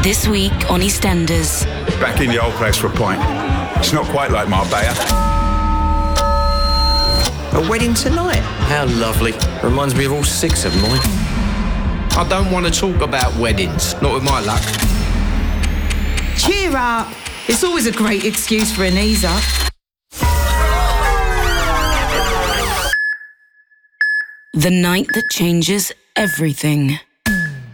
This week on EastEnders. Back in the old place for a pint. It's not quite like Marbella. A wedding tonight. How lovely. Reminds me of all 6 of mine. I don't want to talk about weddings. Not with my luck. Cheer up. It's always a great excuse for an ease up. The night that changes everything.